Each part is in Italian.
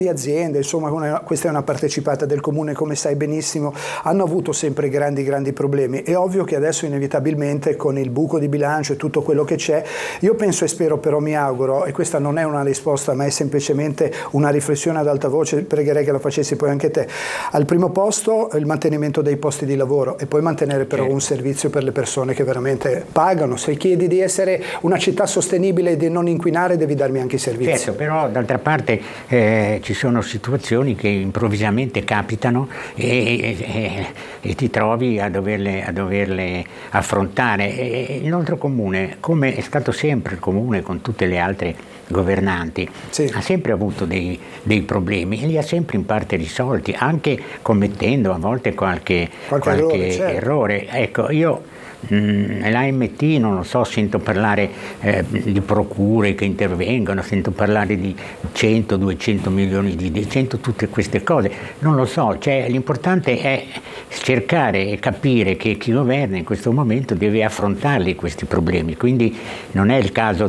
aziende, insomma questa è una partecipata del comune, come sai benissimo, hanno avuto sempre grandi problemi. È ovvio che adesso inevitabilmente con il buco di bilancio e tutto quello che c'è, io penso e spero, però mi auguro, e questa non è una risposta ma è semplicemente una riflessione ad alta voce, pregherei che la facessi poi anche te, al primo posto il mantenimento dei posti di lavoro e poi mantenere però un servizio per le persone che veramente pagano. Se chiedi di essere una città sostenibile e di non inquinare, devi darmi anche i servizi. Certo, però d'altra parte ci sono situazioni che improvvisamente capitano e ti trovi a doverle affrontare. Il nostro comune, come è stato sempre il comune con tutte le altre governanti, ha sempre avuto dei problemi e li ha sempre in parte risolti, anche commettendo a volte qualche errore. Ecco, io l'AMT non lo so, sento parlare di procure che intervengono, sento parlare di 100-200 milioni di sento tutte queste cose, non lo so, cioè, l'importante è cercare e capire che chi governa in questo momento deve affrontarli questi problemi, quindi non è il caso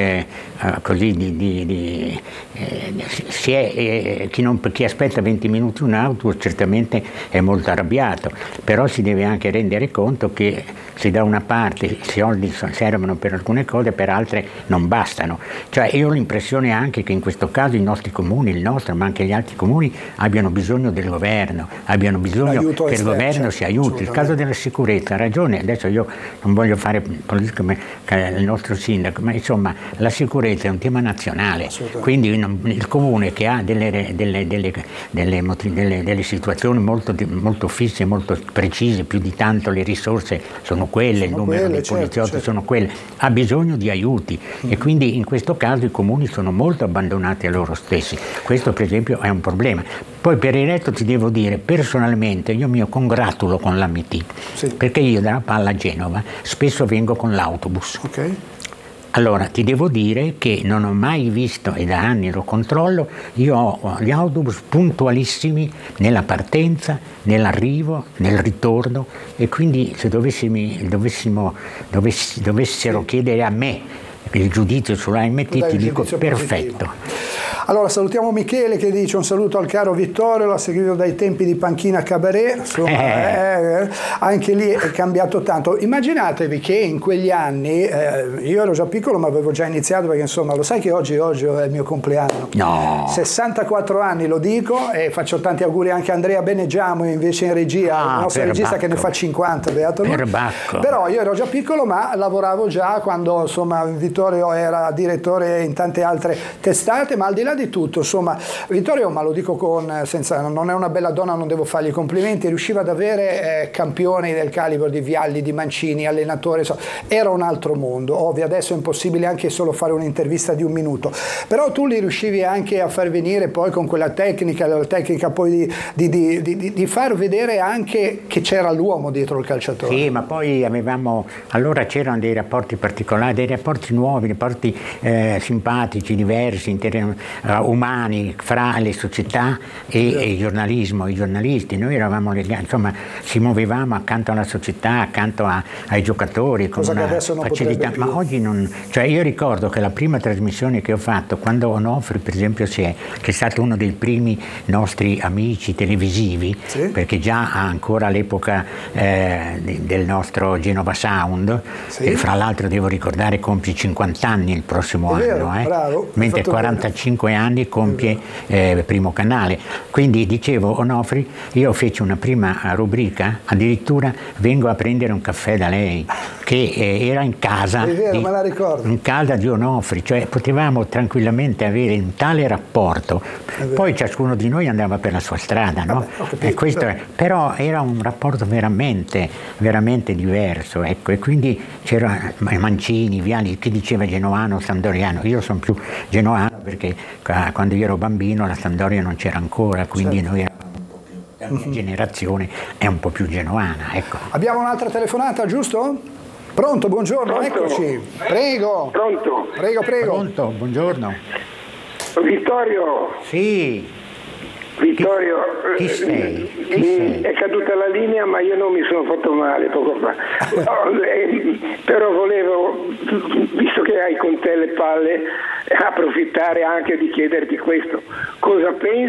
chi aspetta 20 minuti un autobus certamente è molto arrabbiato, però si deve anche rendere conto che se da una parte i soldi servono per alcune cose, per altre non bastano. Cioè io ho l'impressione anche che in questo caso i nostri comuni, il nostro, ma anche gli altri comuni, abbiano bisogno del governo, abbiano bisogno che il governo si aiuti. Il caso della sicurezza, ha ragione, adesso io non voglio fare politica come il nostro sindaco, ma insomma la sicurezza è un tema nazionale, quindi il comune che ha delle situazioni molto fisse, molto precise, più di tanto le risorse sono quelle, il numero dei poliziotti sono quelle, ha bisogno di aiuti e quindi in questo caso i comuni sono molto abbandonati a loro stessi. Questo per esempio è un problema. Poi per il resto ti devo dire, personalmente io mi congratulo con l'AMT, perché io dalla Palla a Genova spesso vengo con l'autobus. Allora, ti devo dire che non ho mai visto, e da anni lo controllo, io ho gli autobus puntualissimi nella partenza, nell'arrivo, nel ritorno, e quindi se dovessero chiedere a me il giudizio sull'AMT, ti dico perfetto. Allora salutiamo Michele che dice un saluto al caro Vittorio, l'ha seguito dai tempi di Panchina Cabaret, insomma, anche lì è cambiato tanto. Immaginatevi che in quegli anni, io ero già piccolo ma avevo già iniziato, perché insomma lo sai che oggi è il mio compleanno, 64 anni lo dico, e faccio tanti auguri anche a Andrea Benegiamo invece in regia, il nostro regista che ne fa 50, beato lui. Però io ero già piccolo ma lavoravo già quando insomma Vittorio era direttore in tante altre testate, ma al di là di tutto, insomma, Vittorio, ma lo dico non è una bella donna, non devo fargli complimenti, riusciva ad avere campioni del calibro di Vialli, di Mancini, allenatore, era un altro mondo. Ovvio, adesso è impossibile anche solo fare un'intervista di un minuto, però tu li riuscivi anche a far venire poi con quella tecnica, la tecnica poi di far vedere anche che c'era l'uomo dietro il calciatore. Sì, ma poi allora c'erano dei rapporti particolari, dei rapporti nuovi, rapporti simpatici, diversi, umani fra le società e il giornalismo, i giornalisti. Noi eravamo legati, insomma, ci muovevamo accanto alla società, accanto ai giocatori con una facilità, ma oggi non. Cioè io ricordo che la prima trasmissione che ho fatto, quando Onofri per esempio che è stato uno dei primi nostri amici televisivi, perché già ancora all'epoca del nostro Genova Sound, che fra l'altro devo ricordare compie 50 anni il prossimo anno, mentre 45 anni compie Primo Canale. Quindi dicevo, Onofri, io feci una prima rubrica, addirittura vengo a prendere un caffè da lei, che era in casa, in casa di Onofri, cioè potevamo tranquillamente avere un tale rapporto. Poi ciascuno di noi andava per la sua strada, no? Però era un rapporto veramente diverso, ecco, e quindi c'era Mancini, Vialli, chi diceva genovano, sampdoriano. Io sono più genovano perché quando io ero bambino la Sampdoria non c'era ancora, quindi noi eravamo un po' più, la mia generazione è un po' più genovana, ecco. Abbiamo un'altra telefonata, giusto? Pronto, buongiorno, Pronto? Eccoci. Prego. Pronto? Prego. Pronto, buongiorno. Vittorio. Sì. Vittorio, Chi sei? è caduta la linea ma io non mi sono fatto male poco fa. Però volevo, visto che hai con te le palle, approfittare anche di chiederti questo. Cosa pensi